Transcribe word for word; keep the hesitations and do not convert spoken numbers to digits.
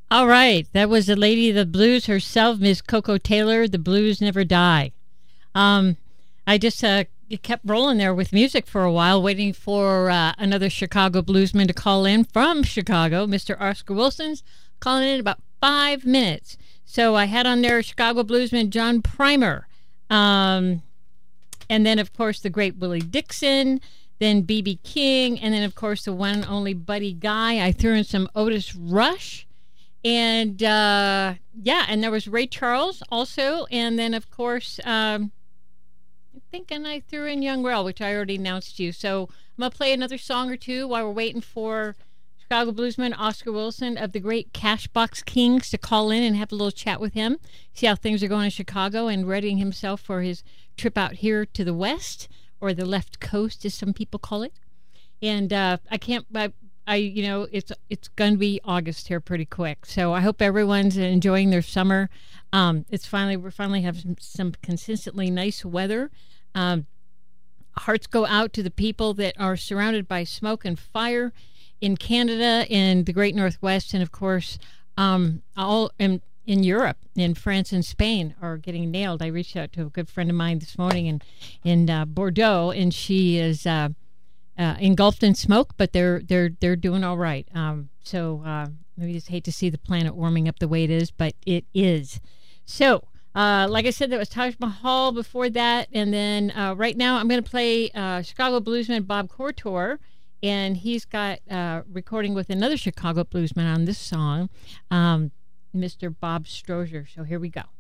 All right, that was the lady of the blues herself, Miss Coco Taylor. The blues never die. Um, I just uh, kept rolling there with music for a while, waiting for uh, another Chicago bluesman to call in from Chicago. Mister Oscar Wilson's calling in about five minutes. So I had on there Chicago bluesman John Primer. Um, and then, of course, the great Willie Dixon, then B B King, and then, of course, the one and only Buddy Guy. I threw in some Otis Rush. And, uh, yeah, and there was Ray Charles also. And then, of course, um, I think and I threw in Young Rel, which I already announced to you. So I'm going to play another song or two while we're waiting for Chicago bluesman Oscar Wilson of the great Cashbox Kings to call in and have a little chat with him, see how things are going in Chicago, and readying himself for his trip out here to the west, or the left coast, as some people call it. And uh, I can't... I, I, you know, it's it's going to be August here pretty quick. So I hope everyone's enjoying their summer. Um, it's finally, we're finally having some, some consistently nice weather. Um, hearts go out to the people that are surrounded by smoke and fire in Canada, in the Great Northwest, and of course, um, all in, in Europe, in France and Spain are getting nailed. I reached out to a good friend of mine this morning in, in uh, Bordeaux, and she is... Uh, Uh, engulfed in smoke, but they're they're they're doing all right. Um, so uh, we just hate to see the planet warming up the way it is, but it is. So, uh, like I said, that was Taj Mahal before that, and then uh, right now I'm going to play uh, Chicago bluesman Bob Cortor, and he's got uh, recording with another Chicago bluesman on this song, um, Mister Bob Strozier. So here we go.